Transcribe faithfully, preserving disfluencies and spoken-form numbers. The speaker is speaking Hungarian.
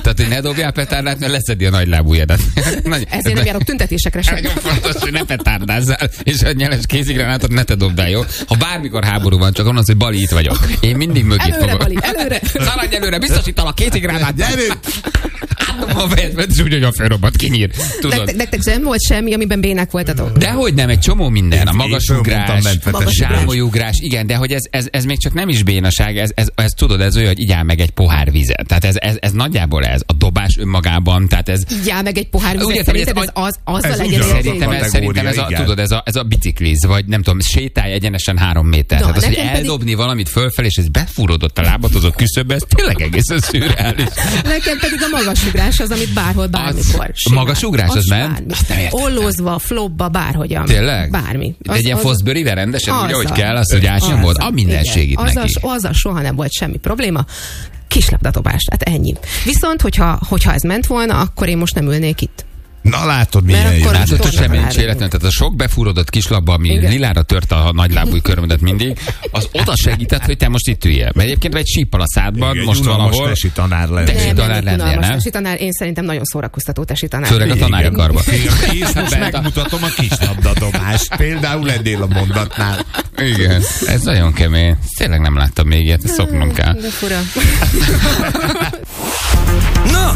Tehát, hogy ne dobjál petárdát, mert leszedi a nagylábújadat. Ezért nem járok tüntetésekre sem. Nagyon fontos, hogy ne petárdázzál, és a nyeles kézigránátot ne te dobd el, jó? Ha bármikor háború van, csak onnan, hogy Bali, itt vagyok. Én mindig mögé előre, fogok. Bali, előre! Szaladj előre, biztosítalak kézigránát, gyerünk! A fejedben is úgy, hogy a fölrobbat kinyír. Tudod? Nektek, nektek nem volt semmi, amiben bének voltatok? Dehogy nem, egy csomó minden. A magasugrás, a zsámolyugrás, igen, de hogy ez, ez, ez még csak nem is bénaság, ez, ez, ez tudod, ez olyan, hogy igyál meg egy pohár vizet. Tehát ez, ez, ez nagyjából ez. A dobás önmagában, tehát ez... Igyál meg egy pohár vizet, Ugye, szerinted ez, ez, az, az ez a legyen Szerintem ez, szerintem ez a, tudod, ez a, ez a bicikliz, vagy nem tudom, sétálj egyenesen három méter. No, tehát az, hogy nekem pedig- eldobni valamit fölfelé, és ez befúródott a lábadhoz a küszöbbe, ez tényleg egészen szürreális. Nekem pedig a magasugrás az, amit bárhol, bármikor. Az, magasugrás, az ment? bármi. Azt nem értettem. Ollózva, flopba, bárhogyan. Tényleg? Bármi. De egy ilyen foszbörivel rendesen, úgy, ahogy azzal. kell, azt, hogy ásnyom volt. A minden Igen. segít azzal, neki. azzal soha nem volt semmi probléma. Kislabdadobás, hát ennyi. Viszont, hogyha, hogyha ez ment volna, akkor én most nem ülnék itt. Na látod, milyen Mert jó. akkor- Látod, hogy torna semmi nincs találni. életlen. Tehát a sok befúrodott kislabba, ami Igen. lilára tört a nagylábúj körmödet mindig, az oda segített, hogy te most itt üljél. Mert egyébként egy síppal a szádban, Igen, most unalmas valahol, tesi tanár lenni. Tesi Nem, tanár nem, lennél, unalmas nem? tesi tanár, én szerintem nagyon szórakoztató tesi tanár. Főleg a tanári Igen. karba. És most megmutatom a kislabdadobást. Például ennél a mondatnál. Igen, ez nagyon kemény. Tényleg nem láttam még ilyet, ezt szoknom kell. De fura. Na,